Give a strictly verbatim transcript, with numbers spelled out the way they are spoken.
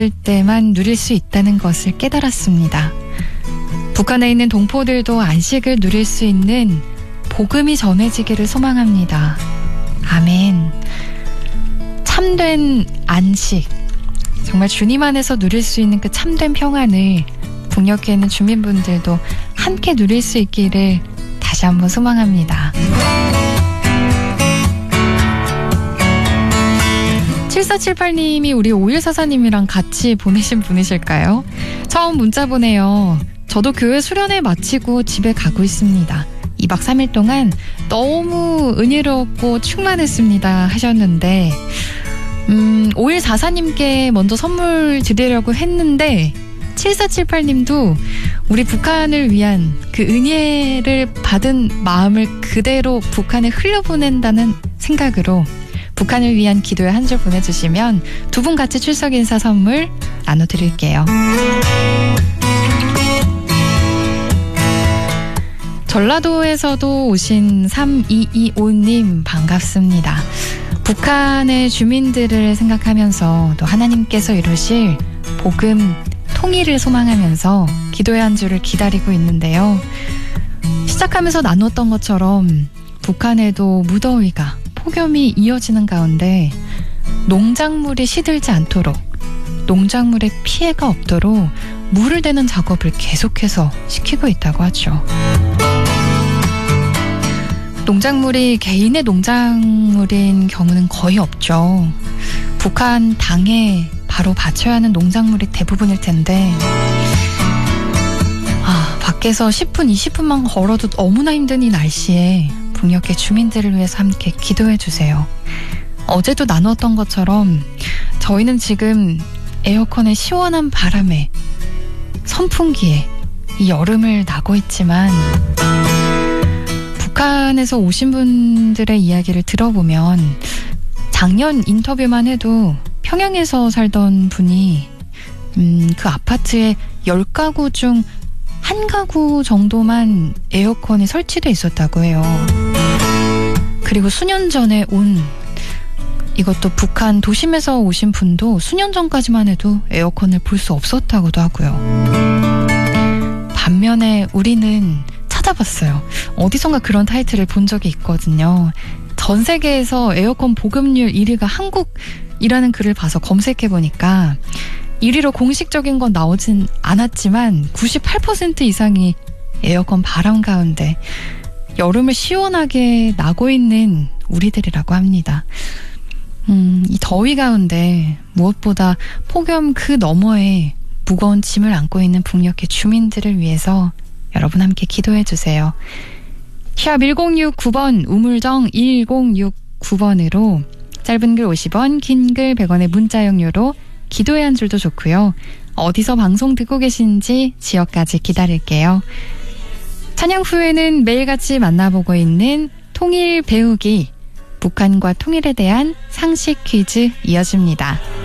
때만 누릴 수 있다는 것을 깨달았습니다. 북한에 있는 동포들도 안식을 누릴 수 있는 복음이 전해지기를 소망합니다. 아멘. 참된 안식, 정말 주님 안에서 누릴 수 있는 그 참된 평안을 북녘에 있는 주민분들도 함께 누릴 수 있기를 다시 한번 소망합니다. 칠사칠팔 님이 우리 오일사사님이랑 같이 보내신 분이실까요? 처음 문자 보내요. 저도 교회 수련회 마치고 집에 가고 있습니다. 이박 삼일 동안 너무 은혜롭고 충만했습니다 하셨는데 음, 오일사사님께 먼저 선물 드리려고 했는데 칠사칠팔 님도 우리 북한을 위한 그 은혜를 받은 마음을 그대로 북한에 흘려보낸다는 생각으로 북한을 위한 기도의 한 줄 보내주시면 두 분 같이 출석 인사 선물 나눠드릴게요. 전라도에서도 오신 삼이이오 님 반갑습니다. 북한의 주민들을 생각하면서 또 하나님께서 이루실 복음 통일을 소망하면서 기도의 한 주를 기다리고 있는데요. 시작하면서 나눴던 것처럼 북한에도 무더위가 폭염이 이어지는 가운데 농작물이 시들지 않도록 농작물에 피해가 없도록 물을 대는 작업을 계속해서 시키고 있다고 하죠. 농작물이 개인의 농작물인 경우는 거의 없죠. 북한 당에 바로 바쳐야 하는 농작물이 대부분일 텐데 아, 밖에서 십 분, 이십 분만 걸어도 너무나 힘든 이 날씨에 북녘의 주민들을 위해서 함께 기도해 주세요. 어제도 나눴던 것처럼 저희는 지금 에어컨의 시원한 바람에 선풍기에 이 여름을 나고 있지만 북한에서 오신 분들의 이야기를 들어보면 작년 인터뷰만 해도 평양에서 살던 분이 음, 그 아파트에 열 가구 중 한 가구 정도만 에어컨이 설치돼 있었다고 해요. 그리고 수년 전에 온 이것도 북한 도심에서 오신 분도 수년 전까지만 해도 에어컨을 볼 수 없었다고도 하고요. 반면에 우리는 찾아봤어요. 어디선가 그런 타이틀을 본 적이 있거든요. 전 세계에서 에어컨 보급률 일 위가 한국이라는 글을 봐서 검색해보니까 일 위로 공식적인 건 나오진 않았지만 구십팔 퍼센트 이상이 에어컨 바람 가운데 여름을 시원하게 나고 있는 우리들이라고 합니다. 음, 이 더위 가운데 무엇보다 폭염 그 너머에 무거운 짐을 안고 있는 북녘의 주민들을 위해서 여러분 함께 기도해 주세요. 샵 일공육구 번 우물정 일공육구 번으로 짧은 글 오십 원, 긴 글 백 원의 문자용료로 기도의 한 줄도 좋고요. 어디서 방송 듣고 계신지 지역까지 기다릴게요. 찬양 후에는 매일같이 만나보고 있는 통일 배우기, 북한과 통일에 대한 상식 퀴즈 이어집니다.